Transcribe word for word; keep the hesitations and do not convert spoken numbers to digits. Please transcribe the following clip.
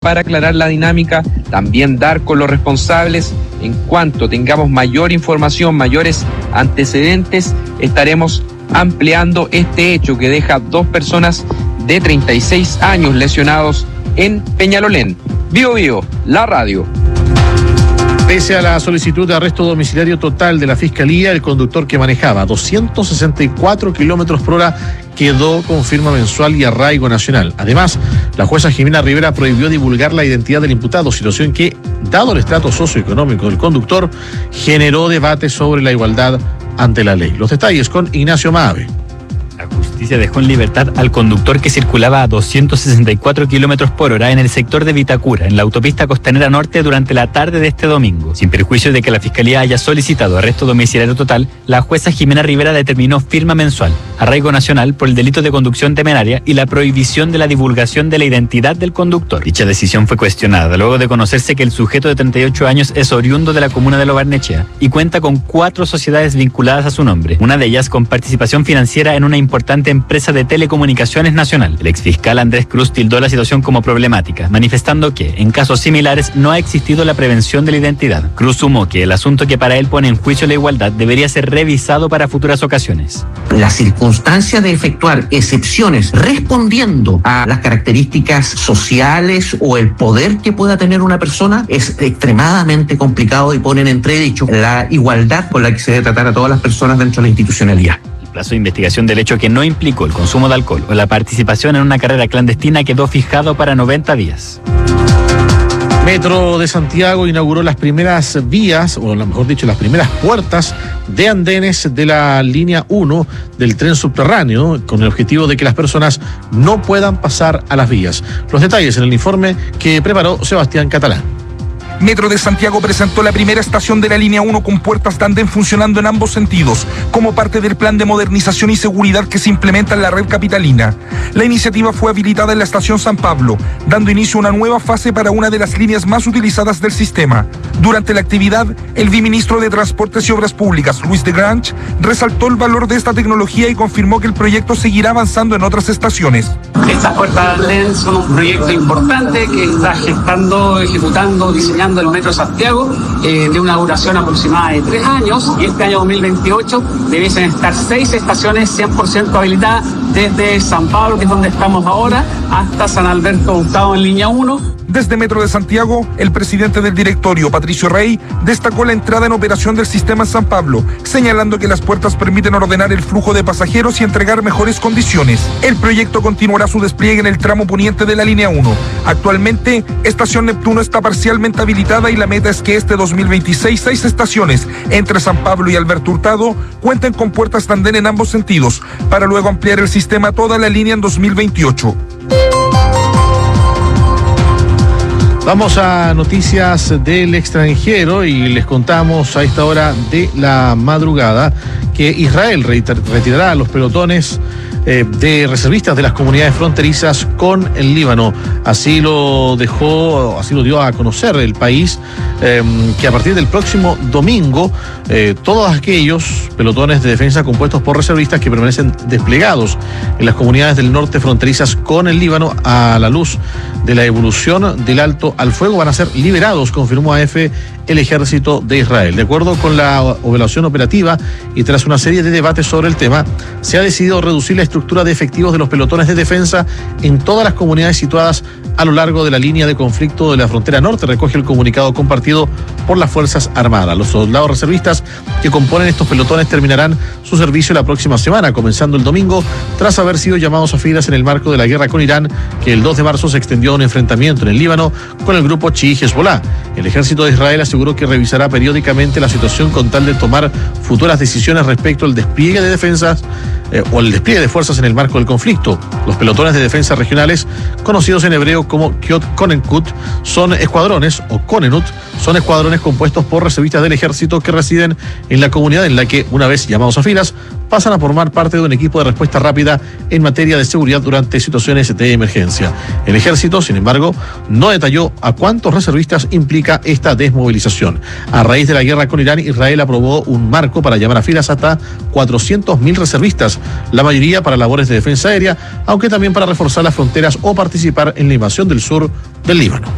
para aclarar la dinámica, también dar con los responsables. En cuanto tengamos mayor información, mayores antecedentes, estaremos ampliando este hecho que deja dos personas de treinta y seis años lesionados en Peñalolén. Bio Bio, la radio. Pese a la solicitud de arresto domiciliario total de la Fiscalía, el conductor que manejaba doscientos sesenta y cuatro kilómetros por hora quedó con firma mensual y arraigo nacional. Además, la jueza Jimena Rivera prohibió divulgar la identidad del imputado, situación que, dado el estrato socioeconómico del conductor, generó debate sobre la igualdad ante la ley. Los detalles con Ignacio Maave. La justicia dejó en libertad al conductor que circulaba a doscientos sesenta y cuatro kilómetros por hora en el sector de Vitacura, en la autopista Costanera Norte, durante la tarde de este domingo. Sin perjuicio de que la Fiscalía haya solicitado arresto domiciliario total, la jueza Jimena Rivera determinó firma mensual, arraigo nacional por el delito de conducción temeraria y la prohibición de la divulgación de la identidad del conductor. Dicha decisión fue cuestionada luego de conocerse que el sujeto de treinta y ocho años es oriundo de la comuna de Lo Barnechea y cuenta con cuatro sociedades vinculadas a su nombre, una de ellas con participación financiera en una importante empresa de telecomunicaciones nacional. El exfiscal Andrés Cruz tildó la situación como problemática, manifestando que, en casos similares, no ha existido la prevención de la identidad. Cruz sumó que el asunto que para él pone en juicio la igualdad debería ser revisado para futuras ocasiones. La circunstancia de efectuar excepciones respondiendo a las características sociales o el poder que pueda tener una persona es extremadamente complicado y pone en entredicho la igualdad con la que se debe tratar a todas las personas dentro de la institucionalidad. El plazo de investigación del hecho que no implicó el consumo de alcohol o la participación en una carrera clandestina quedó fijado para noventa días. Metro de Santiago inauguró las primeras vías, o mejor dicho, las primeras puertas de andenes de la línea uno del tren subterráneo, con el objetivo de que las personas no puedan pasar a las vías. Los detalles en el informe que preparó Sebastián Catalán. Metro de Santiago presentó la primera estación de la línea uno con puertas de andén funcionando en ambos sentidos, como parte del plan de modernización y seguridad que se implementa en la red capitalina. La iniciativa fue habilitada en la estación San Pablo, dando inicio a una nueva fase para una de las líneas más utilizadas del sistema. Durante la actividad, el viceministro de Transportes y Obras Públicas, Luis de Grange, resaltó el valor de esta tecnología y confirmó que el proyecto seguirá avanzando en otras estaciones. Estas puertas de andén son un proyecto importante que está gestando, ejecutando, diseñando el Metro de Santiago, eh, de una duración aproximada de tres años, y este año dos mil veintiocho debiesen estar seis estaciones cien por ciento habilitadas, desde San Pablo, que es donde estamos ahora, hasta San Alberto Hurtado en línea uno. Desde Metro de Santiago, el presidente del directorio, Patricio Rey, destacó la entrada en operación del sistema en San Pablo, señalando que las puertas permiten ordenar el flujo de pasajeros y entregar mejores condiciones. El proyecto continuará su despliegue en el tramo poniente de la línea uno. Actualmente, Estación Neptuno está parcialmente habilitada y la meta es que este dos mil veintiséis, seis estaciones entre San Pablo y Alberto Hurtado cuenten con puertas de andén en ambos sentidos, para luego ampliar el sistema a toda la línea en dos mil veintiocho. Vamos a noticias del extranjero y les contamos a esta hora de la madrugada que Israel retirará a los pelotones eh, de reservistas de las comunidades fronterizas con el Líbano. Así lo dejó, así lo dio a conocer el país, eh, que a partir del próximo domingo eh, todos aquellos pelotones de defensa compuestos por reservistas que permanecen desplegados en las comunidades del norte fronterizas con el Líbano, a la luz de la evolución del alto al fuego, van a ser liberados, confirmó A F el ejército de Israel. De acuerdo con la evaluación operativa y tras una serie de debates sobre el tema, se ha decidido reducir la estructura de efectivos de los pelotones de defensa en todas las comunidades situadas a lo largo de la línea de conflicto de la frontera norte, recoge el comunicado compartido por las Fuerzas Armadas. Los soldados reservistas que componen estos pelotones terminarán su servicio la próxima semana, comenzando el domingo, tras haber sido llamados a filas en el marco de la guerra con Irán, que el dos de marzo se extendió a un enfrentamiento en el Líbano con el grupo chií Hezbollah. El ejército de Israel aseguró que revisará periódicamente la situación con tal de tomar futuras decisiones respecto al despliegue de defensas eh, o el despliegue de fuerzas en el marco del conflicto. Los pelotones de defensa regionales, conocidos en hebreo como Kiot Konenkut, son escuadrones, o Konenut, son escuadrones compuestos por reservistas del ejército que residen en la comunidad en la que, una vez llamados a filas, pasan a formar parte de un equipo de respuesta rápida en materia de seguridad durante situaciones de emergencia. El ejército, sin embargo, no detalló a cuántos reservistas implica esta desmovilización. A raíz de la guerra con Irán, Israel aprobó un marco para llamar a filas hasta cuatrocientos mil reservistas, la mayoría para labores de defensa aérea, aunque también para reforzar las fronteras o participar en la invasión del sur del Líbano.